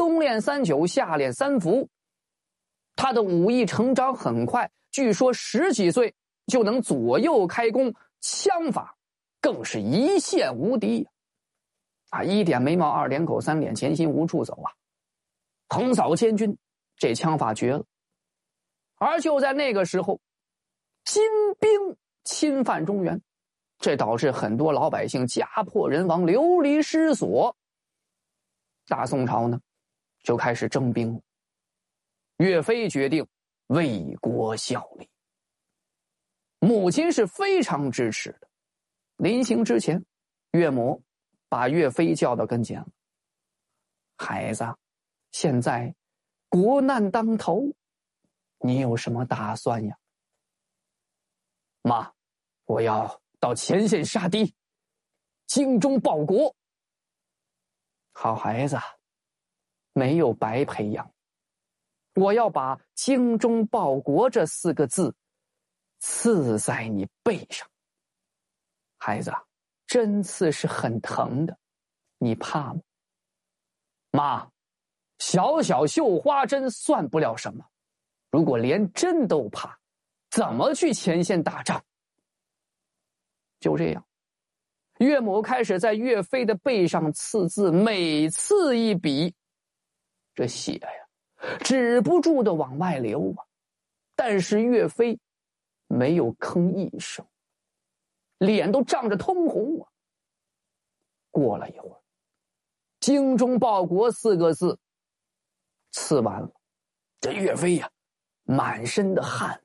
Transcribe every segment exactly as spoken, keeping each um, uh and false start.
冬练三九，夏练三伏。他的武艺成长很快，据说十几岁就能左右开弓，枪法更是一线无敌啊！一点眉毛，二点口，三点前心，无处走啊！横扫千军，这枪法绝了。而就在那个时候，金兵侵犯中原，这导致很多老百姓家破人亡，流离失所。大宋朝呢，就开始征兵了。岳飞决定为国效力，母亲是非常支持的。临行之前，岳母把岳飞叫到跟前了：“孩子，现在国难当头，你有什么打算呀？”“妈，我要到前线杀敌，精忠报国。”“好孩子，没有白培养，我要把精忠报国这四个字刺在你背上。孩子，针刺是很疼的，你怕吗？”“妈，小小绣花针算不了什么，如果连针都怕，怎么去前线打仗？”就这样，岳母开始在岳飞的背上刺字，每刺一笔，这血呀止不住的往外流啊。但是岳飞没有吭一声，脸都涨着通红啊。过了一会儿，精忠报国四个字刺完了，这岳飞呀满身的汗，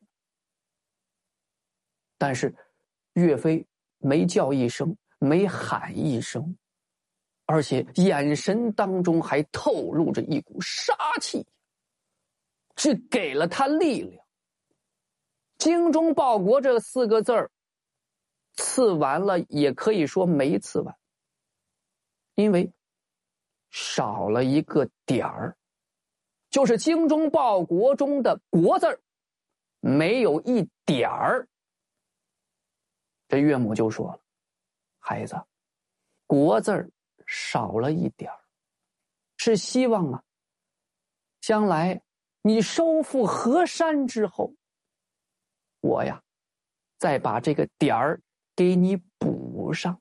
但是岳飞没叫一声，没喊一声，而且眼神当中还透露着一股杀气，这给了他力量。精忠报国这四个字儿刺完了，也可以说没刺完，因为少了一个点儿，就是精忠报国中的国字儿没有一点儿。这岳母就说了：“孩子，国字儿少了一点儿，是希望啊，将来你收复河山之后，我呀再把这个点儿给你补上。”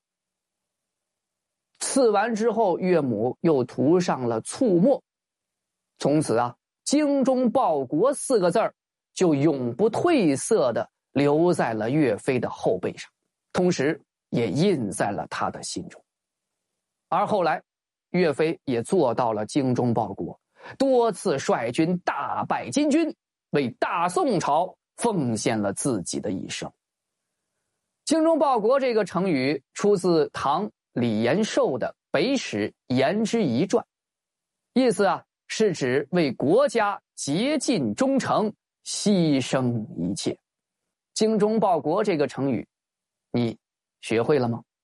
刺完之后，岳母又涂上了醋墨，从此啊，精忠报国四个字儿就永不褪色的留在了岳飞的后背上，同时也印在了他的心中。而后来，岳飞也做到了精忠报国，多次率军大败金军，为大宋朝奉献了自己的一生。精忠报国这个成语出自唐李延寿的《北史颜之仪传》，意思啊是指为国家竭尽忠诚，牺牲一切。精忠报国这个成语，你学会了吗？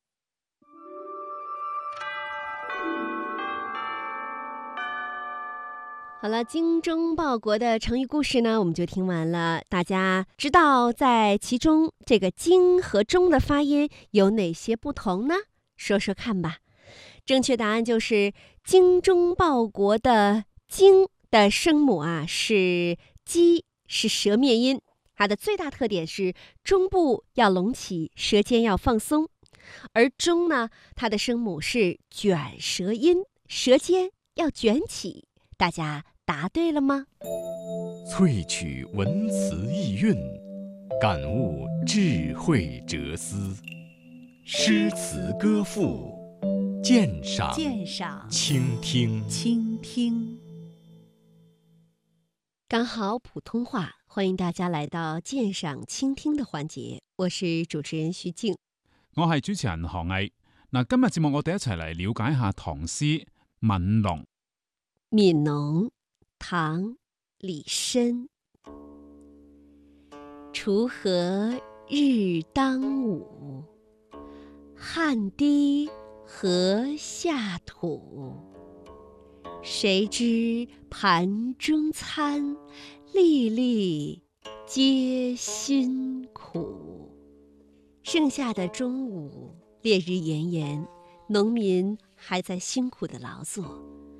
好了，精忠报国的成语故事呢，我们就听完了。大家知道在其中这个精和忠的发音有哪些不同呢？说说看吧。正确答案就是精忠报国的精的声母啊是鸡，是舌面音，它的最大特点是中部要隆起，舌尖要放松。而忠呢，它的声母是卷舌音，舌尖要卷起。大家答对了吗？ 萃取文辞意蕴，感悟智慧哲思，诗词歌赋，鉴赏鉴赏倾听倾听。刚好普通话，欢迎大家来到鉴赏倾聽的環節，我是主持人徐靜。 我係主持人何毅。嗱，今日節目我哋一齊嚟了解一下唐詩《憫農》。 悯農，唐，李紳。鋤禾日當午，汗滴禾下土。誰知盤中餐，粒粒皆辛苦。盛夏的中午，烈日炎炎，農民還在辛苦的勞作。